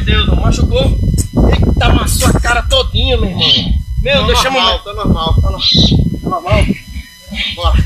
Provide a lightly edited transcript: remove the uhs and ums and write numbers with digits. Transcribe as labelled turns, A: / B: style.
A: Deus, mano. Machucou? Eita, amassou a cara todinha, meu irmão. Meu Deus, chama o médico.
B: Tá normal.
A: Tá normal?
B: Bora.